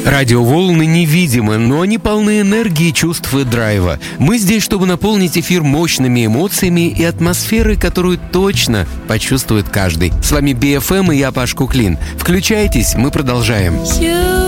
Радиоволны невидимы, но они полны энергии, чувств и драйва. Мы здесь, чтобы наполнить эфир мощными эмоциями и атмосферой, которую точно почувствует каждый. С вами BFM и я, Паш Куклин. Включайтесь, мы продолжаем.